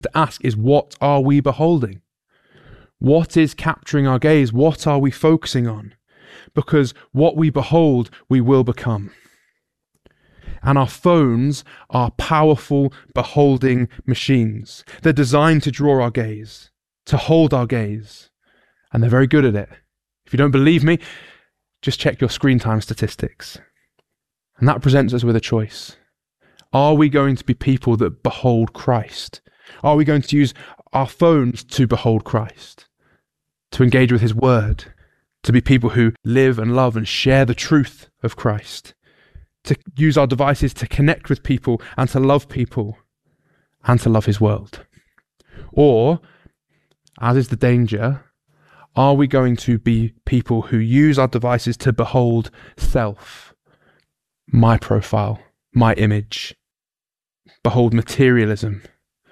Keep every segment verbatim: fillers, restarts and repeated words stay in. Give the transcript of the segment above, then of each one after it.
to ask is, what are we beholding? What is capturing our gaze? What are we focusing on? Because what we behold, we will become. And our phones are powerful beholding machines. They're designed to draw our gaze, to hold our gaze, and they're very good at it. If you don't believe me, just check your screen time statistics. And that presents us with a choice. Are we going to be people that behold Christ? Are we going to use our phones to behold Christ, to engage with his word, to be people who live and love and share the truth of Christ, to use our devices to connect with people and to love people and to love his world? Or, as is the danger, are we going to be people who use our devices to behold self, my profile, my image, behold materialism?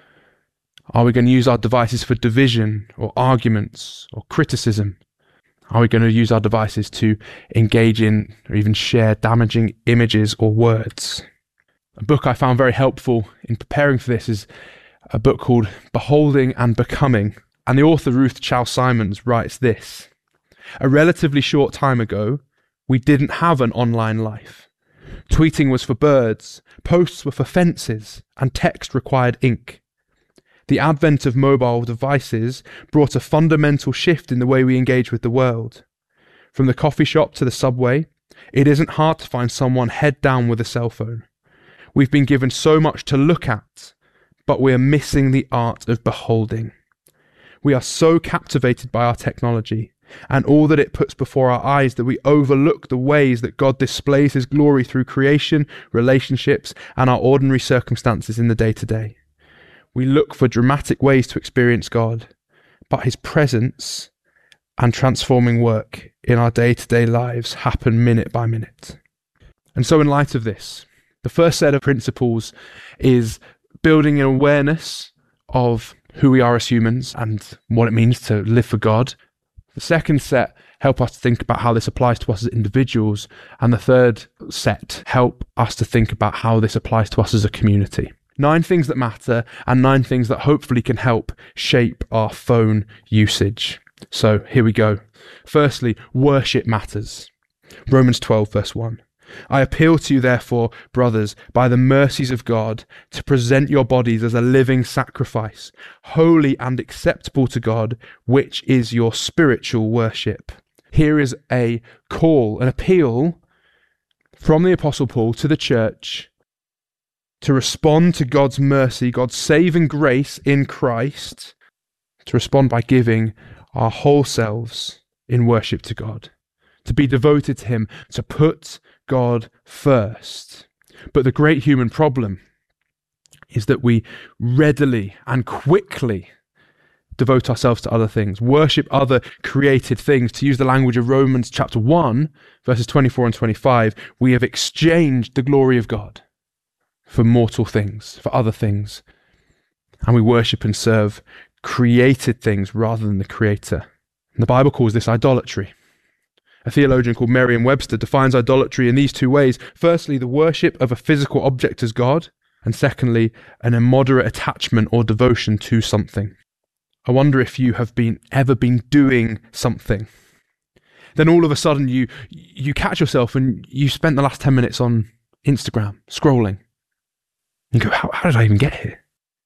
Are we going to use our devices for division or arguments or criticism? Are we going to use our devices to engage in or even share damaging images or words? A book I found very helpful in preparing for this is a book called Beholding and Becoming. And the author, Ruth Chow Simons, writes this: a relatively short time ago, we didn't have an online life. Tweeting was for birds, posts were for fences, and text required ink. The advent of mobile devices brought a fundamental shift in the way we engage with the world. From the coffee shop to the subway, it isn't hard to find someone head down with a cell phone. We've been given so much to look at, but we are missing the art of beholding. We are so captivated by our technology and all that it puts before our eyes that we overlook the ways that God displays his glory through creation, relationships, and our ordinary circumstances in the day-to-day. We look for dramatic ways to experience God, but his presence and transforming work in our day-to-day lives happen minute by minute. And so in light of this, the first set of principles is building an awareness of who we are as humans and what it means to live for God. The second set help us to think about how this applies to us as individuals. And the third set help us to think about how this applies to us as a community. Nine things that matter and nine things that hopefully can help shape our phone usage. So here we go. Firstly, worship matters. Romans twelve verse one. I appeal to you, therefore, brothers, by the mercies of God, to present your bodies as a living sacrifice, holy and acceptable to God, which is your spiritual worship. Here is a call, an appeal from the Apostle Paul to the church to respond to God's mercy, God's saving grace in Christ, to respond by giving our whole selves in worship to God, to be devoted to him, to put God first. But the great human problem is that we readily and quickly devote ourselves to other things, worship other created things. To use the language of Romans chapter one, verses twenty-four and twenty-five, we have exchanged the glory of God for mortal things, for other things. And we worship and serve created things rather than the Creator. And the Bible calls this idolatry. A theologian called Merriam-Webster defines idolatry in these two ways. Firstly, the worship of a physical object as God, and secondly, an immoderate attachment or devotion to something. I wonder if you have been ever been doing something. Then all of a sudden you you catch yourself and you spent the last ten minutes on Instagram, scrolling. You go, how, how did I even get here?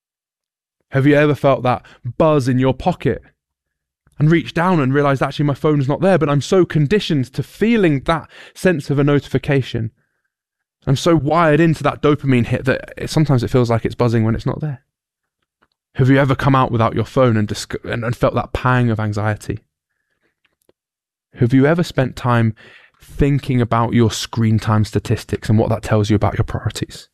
Have you ever felt that buzz in your pocket and reached down and realised actually my phone's not there, but I'm so conditioned to feeling that sense of a notification. I'm so wired into that dopamine hit that it, sometimes it feels like it's buzzing when it's not there. Have you ever come out without your phone and, dis- and, and felt that pang of anxiety? Have you ever spent time thinking about your screen time statistics and what that tells you about your priorities?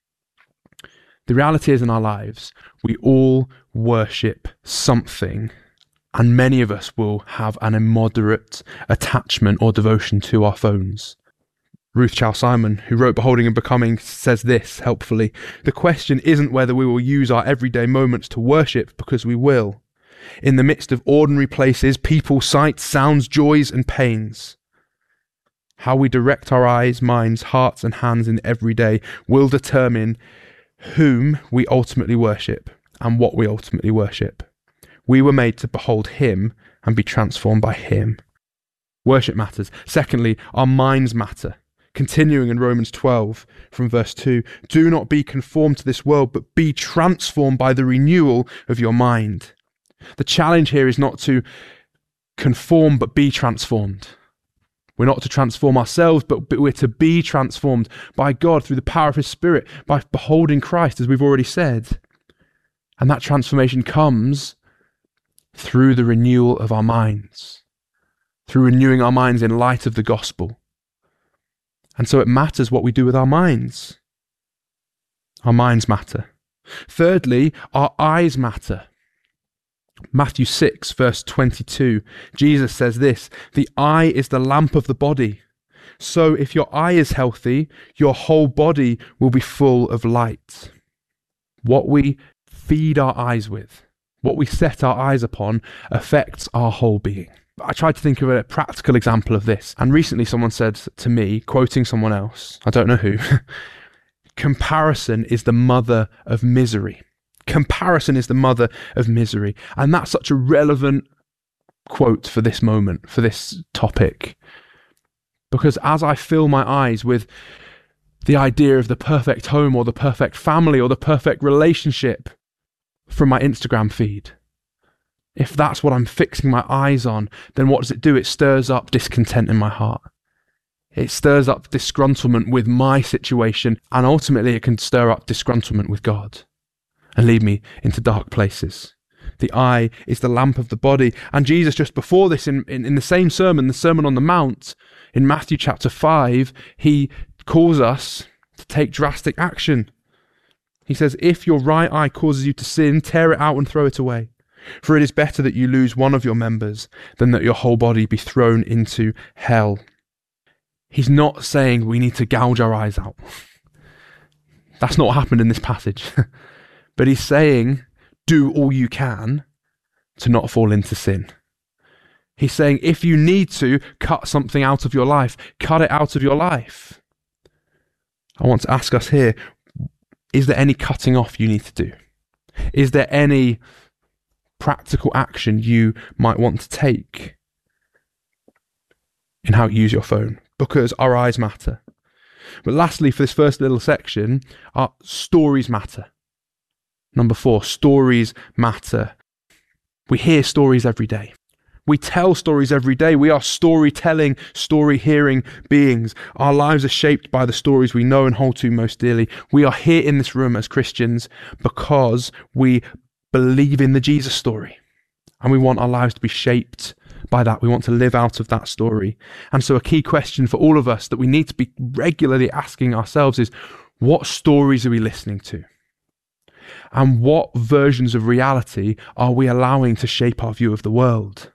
The reality is, in our lives, we all worship something, and many of us will have an immoderate attachment or devotion to our phones. Ruth Chow Simon, who wrote Beholding and Becoming, says this helpfully: the question isn't whether we will use our everyday moments to worship, because we will. In the midst of ordinary places, people, sights, sounds, joys and pains. How we direct our eyes, minds, hearts and hands in every day will determine whom we ultimately worship and what we ultimately worship. We were made to behold him and be transformed by him. Worship matters. Secondly, our minds matter. Continuing in Romans twelve from verse two, do not be conformed to this world, but be transformed by the renewal of your mind. The challenge here is not to conform, but be transformed. We're not to transform ourselves, but we're to be transformed by God through the power of his Spirit, by beholding Christ, as we've already said. And that transformation comes through the renewal of our minds, through renewing our minds in light of the gospel. And so it matters what we do with our minds. Our minds matter. Thirdly, our eyes matter. Matthew six, verse twenty-two, Jesus says this, the eye is the lamp of the body. So if your eye is healthy, your whole body will be full of light. What we feed our eyes with, what we set our eyes upon, affects our whole being. I tried to think of a practical example of this, and recently someone said to me, quoting someone else, I don't know who, comparison is the mother of misery. Comparison is the mother of misery. And that's such a relevant quote for this moment, for this topic. Because as I fill my eyes with the idea of the perfect home or the perfect family or the perfect relationship from my Instagram feed, if that's what I'm fixing my eyes on, then what does it do? It stirs up discontent in my heart. It stirs up disgruntlement with my situation, and ultimately it can stir up disgruntlement with God and lead me into dark places. The eye is the lamp of the body. And Jesus, just before this, in, in, in the same sermon, the Sermon on the Mount, in Matthew chapter five, he calls us to take drastic action. He says, if your right eye causes you to sin, tear it out and throw it away. For it is better that you lose one of your members than that your whole body be thrown into hell. He's not saying we need to gouge our eyes out. That's not what happened in this passage. But he's saying, do all you can to not fall into sin. He's saying, if you need to cut something out of your life, cut it out of your life. I want to ask us here, is there any cutting off you need to do? Is there any practical action you might want to take in how you use your phone? Because our eyes matter. But lastly, for this first little section, our stories matter. Number four, stories matter. We hear stories every day. We tell stories every day. We are storytelling, story-hearing beings. Our lives are shaped by the stories we know and hold to most dearly. We are here in this room as Christians because we believe in the Jesus story. And we want our lives to be shaped by that. We want to live out of that story. And so a key question for all of us that we need to be regularly asking ourselves is, what stories are we listening to? And what versions of reality are we allowing to shape our view of the world?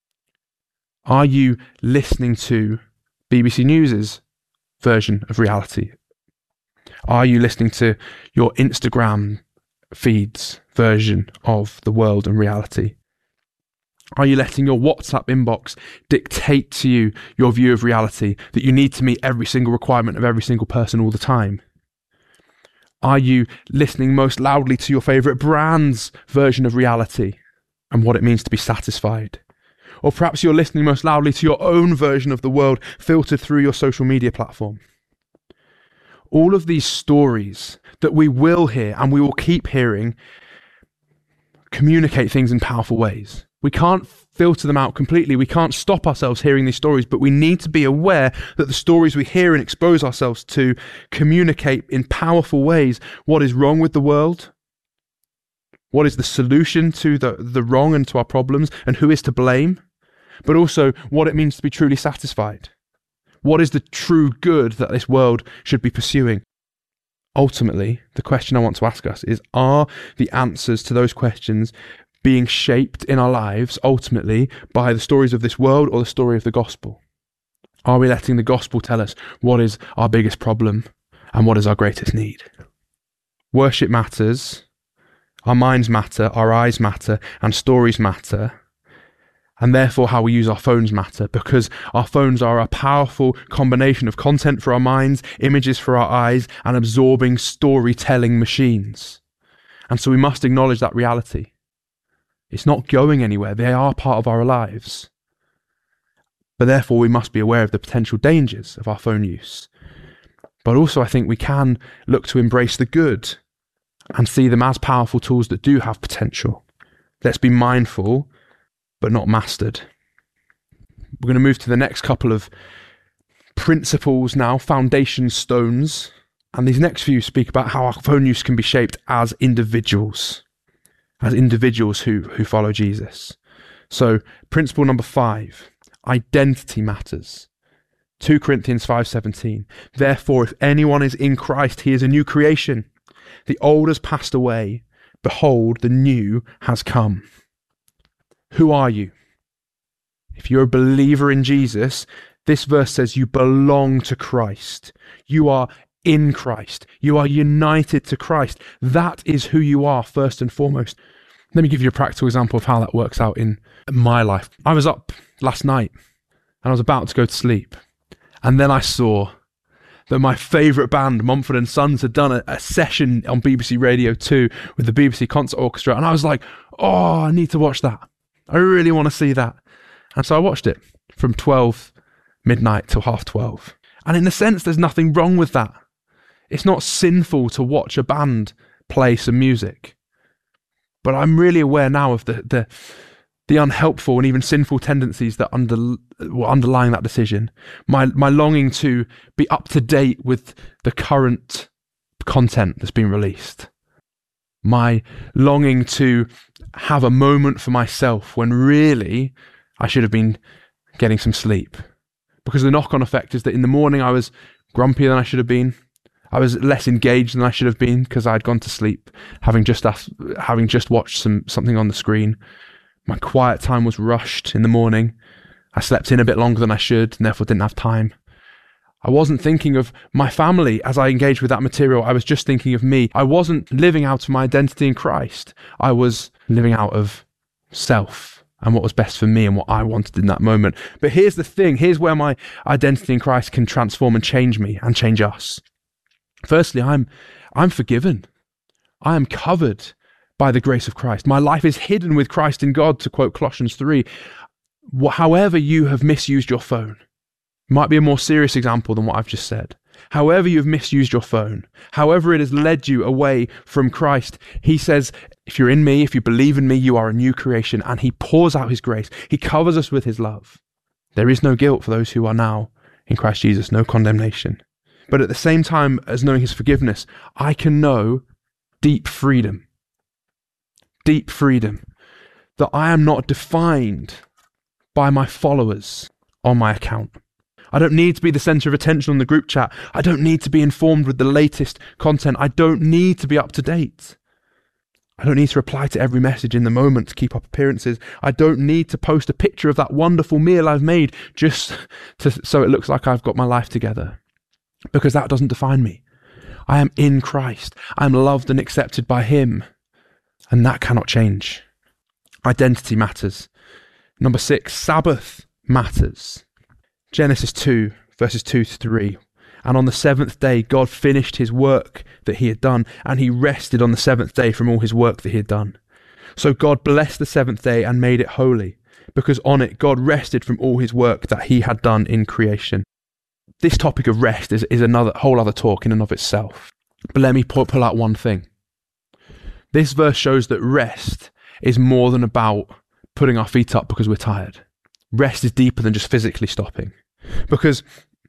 Are you listening to B B C News's version of reality? Are you listening to your Instagram feed's version of the world and reality? Are you letting your WhatsApp inbox dictate to you your view of reality, that you need to meet every single requirement of every single person all the time? Are you listening most loudly to your favourite brand's version of reality and what it means to be satisfied? Or perhaps you're listening most loudly to your own version of the world filtered through your social media platform. All of these stories that we will hear and we will keep hearing communicate things in powerful ways. We can't filter them out completely. We can't stop ourselves hearing these stories, but we need to be aware that the stories we hear and expose ourselves to communicate in powerful ways what is wrong with the world, what is the solution to the, the wrong and to our problems, and who is to blame, but also what it means to be truly satisfied. What is the true good that this world should be pursuing? Ultimately, the question I want to ask us is, are the answers to those questions being shaped in our lives ultimately by the stories of this world or the story of the gospel? Are we letting the gospel tell us what is our biggest problem and what is our greatest need? Worship matters, our minds matter, our eyes matter, and stories matter. And therefore how we use our phones matter, because our phones are a powerful combination of content for our minds, images for our eyes, and absorbing storytelling machines. And so we must acknowledge that reality. It's not going anywhere. They are part of our lives. But therefore, we must be aware of the potential dangers of our phone use. But also, I think we can look to embrace the good and see them as powerful tools that do have potential. Let's be mindful, but not mastered. We're going to move to the next couple of principles now, foundation stones. And these next few speak about how our phone use can be shaped as individuals, as individuals who, who follow Jesus. So, principle number five, identity matters. Second Corinthians five seventeen. Therefore, if anyone is in Christ, he is a new creation. The old has passed away. Behold, the new has come. Who are you? If you're a believer in Jesus, this verse says you belong to Christ. You are in Christ. You are united to Christ. That is who you are first and foremost. Let me give you a practical example of how that works out in my life. I was up last night and I was about to go to sleep. And then I saw that my favourite band, Mumford and Sons, had done a, a session on B B C Radio two with the B B C Concert Orchestra. And I was like, oh, I need to watch that. I really want to see that. And so I watched it from twelve midnight till half twelve. And in a sense, there's nothing wrong with that. It's not sinful to watch a band play some music. But I'm really aware now of the the, the unhelpful and even sinful tendencies that under, were underlying that decision. My my longing to be up to date with the current content that's been released. My longing to have a moment for myself when really I should have been getting some sleep. Because the knock-on effect is that in the morning I was grumpier than I should have been. I was less engaged than I should have been because I'd gone to sleep, having just asked, having just watched some something on the screen. My quiet time was rushed in the morning. I slept in a bit longer than I should and therefore didn't have time. I wasn't thinking of my family as I engaged with that material. I was just thinking of me. I wasn't living out of my identity in Christ. I was living out of self and what was best for me and what I wanted in that moment. But here's the thing. Here's where my identity in Christ can transform and change me and change us. Firstly, I'm I'm forgiven. I am covered by the grace of Christ. My life is hidden with Christ in God, to quote Colossians three. However you have misused your phone, might be a more serious example than what I've just said. However you've misused your phone, however it has led you away from Christ, he says, if you're in me, if you believe in me, you are a new creation, and he pours out his grace. He covers us with his love. There is no guilt for those who are now in Christ Jesus, no condemnation. But at the same time as knowing his forgiveness, I can know deep freedom. Deep freedom. That I am not defined by my followers on my account. I don't need to be the centre of attention on the group chat. I don't need to be informed with the latest content. I don't need to be up to date. I don't need to reply to every message in the moment to keep up appearances. I don't need to post a picture of that wonderful meal I've made just to, so it looks like I've got my life together. Because that doesn't define me. I am in Christ. I am loved and accepted by him. And that cannot change. Identity matters. Number six, Sabbath matters. Genesis two, verses two to three. And on the seventh day, God finished his work that he had done, and he rested on the seventh day from all his work that he had done. So God blessed the seventh day and made it holy, because on it God rested from all his work that he had done in creation. This topic of rest is, is another whole other talk in and of itself. But let me pull, pull out one thing. This verse shows that rest is more than about putting our feet up because we're tired. Rest is deeper than just physically stopping. Because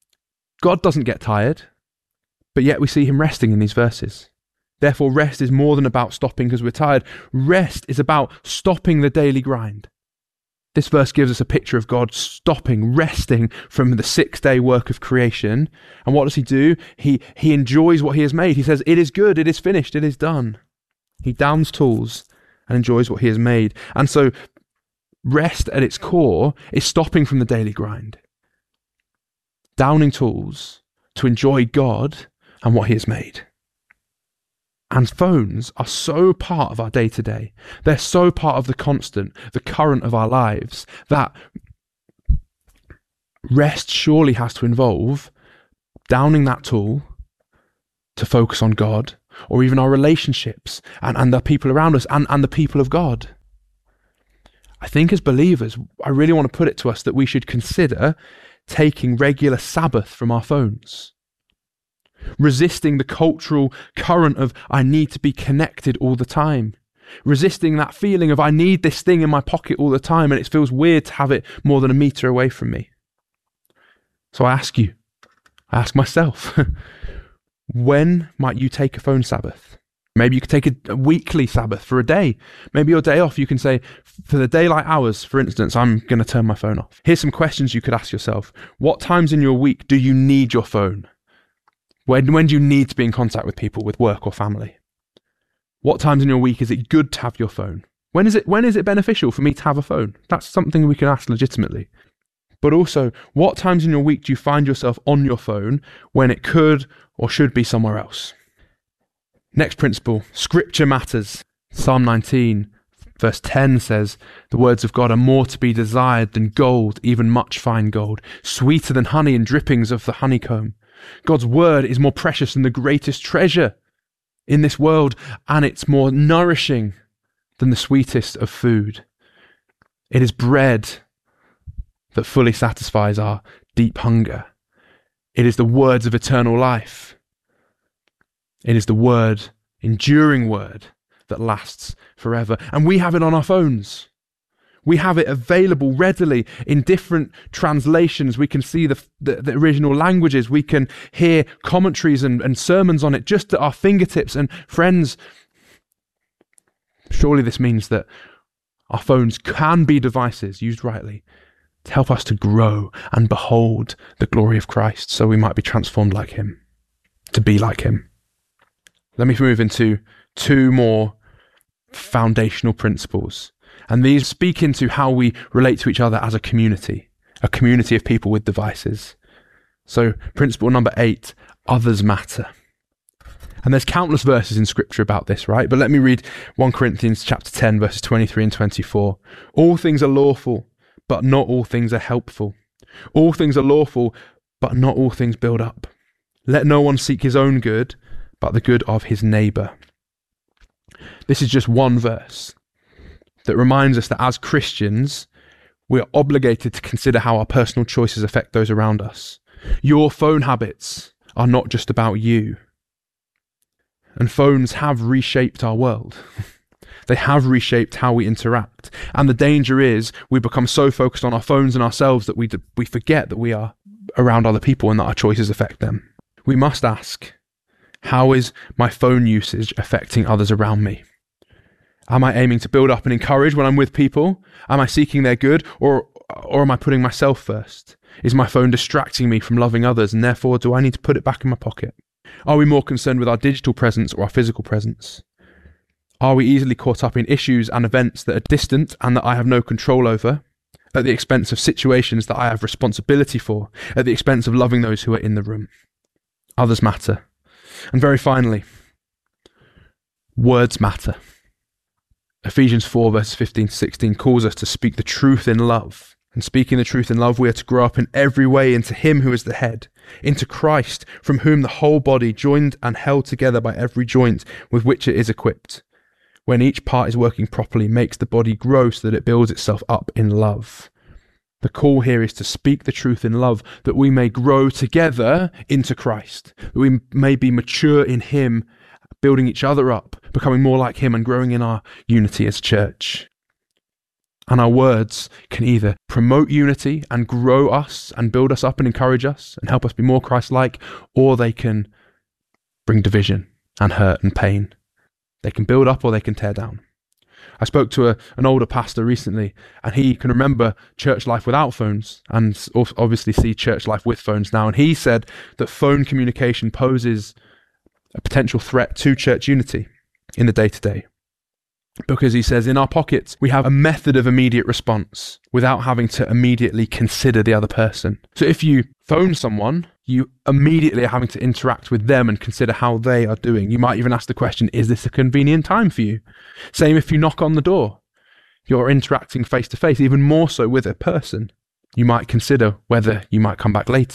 God doesn't get tired, but yet we see him resting in these verses. Therefore, rest is more than about stopping because we're tired. Rest is about stopping the daily grind. This verse gives us a picture of God stopping, resting from the six-day work of creation. And what does he do? He, he enjoys what he has made. He says, it is good, it is finished, it is done. He downs tools and enjoys what he has made. And so rest at its core is stopping from the daily grind. Downing tools to enjoy God and what he has made. And phones are so part of our day-to-day. They're so part of the constant, the current of our lives, that rest surely has to involve downing that tool to focus on God or even our relationships and, and the people around us and, and the people of God. I think as believers, I really want to put it to us that we should consider taking regular Sabbath from our phones, resisting the cultural current of I need to be connected all the time, resisting that feeling of I need this thing in my pocket all the time and it feels weird to have it more than a meter away from me. So I ask you, I ask myself, when might you take a phone Sabbath? Maybe you could take a, a weekly Sabbath for a day. Maybe your day off, you can say, for the daylight hours, for instance, I'm going to turn my phone off. Here's some questions you could ask yourself. What times in your week do you need your phone? When, when do you need to be in contact with people, with work or family? What times in your week is it good to have your phone? When is it, when is it beneficial for me to have a phone? That's something we can ask legitimately. But also, what times in your week do you find yourself on your phone when it could or should be somewhere else? Next principle, Scripture matters. Psalm nineteen, verse ten says, the words of God are more to be desired than gold, even much fine gold, sweeter than honey and drippings of the honeycomb. God's word is more precious than the greatest treasure in this world, and it's more nourishing than the sweetest of food. It is bread that fully satisfies our deep hunger. It is the words of eternal life. It is the word, enduring word, that lasts forever. And we have it on our phones. We have it available readily in different translations. We can see the, the, the original languages. We can hear commentaries and, and sermons on it just at our fingertips. And friends, surely this means that our phones can be devices used rightly to help us to grow and behold the glory of Christ so we might be transformed like him, to be like him. Let me move into two more foundational principles. And these speak into how we relate to each other as a community, a community of people with devices. So principle number eight, others matter. And there's countless verses in Scripture about this, right? But let me read First Corinthians chapter ten, verses twenty-three and twenty-four. All things are lawful, but not all things are helpful. All things are lawful, but not all things build up. Let no one seek his own good, but the good of his neighbour. This is just one verse that reminds us that as Christians, we are obligated to consider how our personal choices affect those around us. Your phone habits are not just about you. And phones have reshaped our world. They have reshaped how we interact. And the danger is we become so focused on our phones and ourselves that we d- we forget that we are around other people and that our choices affect them. We must ask, how is my phone usage affecting others around me? Am I aiming to build up and encourage when I'm with people? Am I seeking their good, or or am I putting myself first? Is my phone distracting me from loving others, and therefore do I need to put it back in my pocket? Are we more concerned with our digital presence or our physical presence? Are we easily caught up in issues and events that are distant and that I have no control over, at the expense of situations that I have responsibility for, at the expense of loving those who are in the room? Others matter. And very finally, words matter. Ephesians four, verses fifteen to sixteen calls us to speak the truth in love. And speaking the truth in love, we are to grow up in every way into him who is the head, into Christ, from whom the whole body, joined and held together by every joint with which it is equipped, when each part is working properly, makes the body grow so that it builds itself up in love. The call here is to speak the truth in love, that we may grow together into Christ, that we may be mature in him, building each other up, becoming more like him and growing in our unity as church. And our words can either promote unity and grow us and build us up and encourage us and help us be more Christ-like, or they can bring division and hurt and pain. They can build up or they can tear down. I spoke to a, an older pastor recently, and he can remember church life without phones and obviously see church life with phones now. And he said that phone communication poses a potential threat to church unity in the day-to-day. Because he says, in our pockets, we have a method of immediate response without having to immediately consider the other person. So if you phone someone, you immediately are having to interact with them and consider how they are doing. You might even ask the question, is this a convenient time for you? Same if you knock on the door. You're interacting face to face, even more so with a person. You might consider whether you might come back later.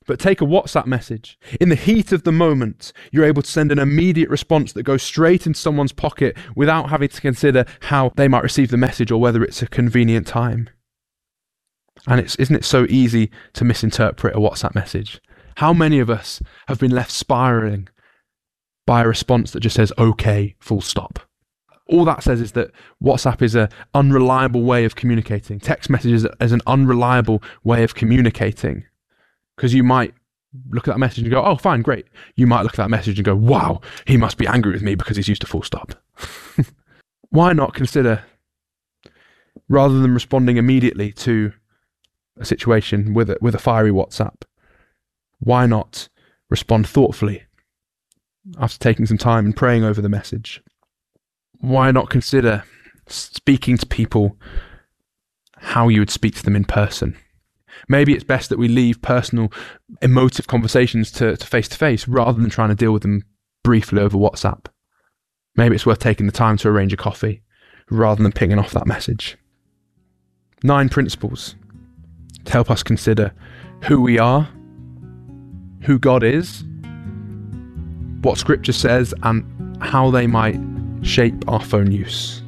But take a WhatsApp message. In the heat of the moment, you're able to send an immediate response that goes straight into someone's pocket without having to consider how they might receive the message or whether it's a convenient time. And it's, isn't it so easy to misinterpret a WhatsApp message? How many of us have been left spiraling by a response that just says, okay, full stop? All that says is that WhatsApp is an unreliable way of communicating. Text messages is an unreliable way of communicating. Because you might look at that message and go, oh, fine, great. You might look at that message and go, wow, he must be angry with me because he's used a full stop. Why not consider, rather than responding immediately to a situation with a, with a fiery WhatsApp, why not respond thoughtfully after taking some time and praying over the message? Why not consider speaking to people how you would speak to them in person? Maybe it's best that we leave personal, emotive conversations to, to face-to-face rather than trying to deal with them briefly over WhatsApp. Maybe it's worth taking the time to arrange a coffee rather than pinging off that message. Nine principles to help us consider who we are, who God is, what Scripture says, and how they might shape our phone use.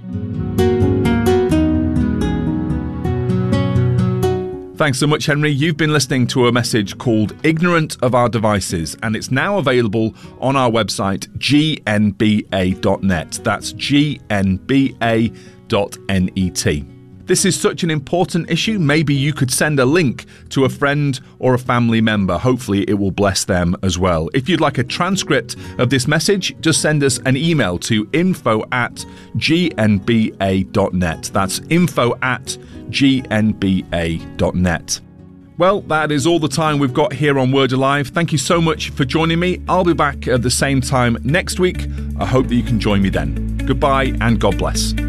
Thanks so much, Henry. You've been listening to a message called Ignorant of Our Devices, and it's now available on our website, g n b a dot net. That's g n b a dot net. This is such an important issue. Maybe you could send a link to a friend or a family member. Hopefully it will bless them as well. If you'd like a transcript of this message, just send us an email to info at g n b a dot net. That's info at g n b a dot net. Well, that is all the time we've got here on Word Alive. Thank you so much for joining me. I'll be back at the same time next week. I hope that you can join me then. Goodbye and God bless.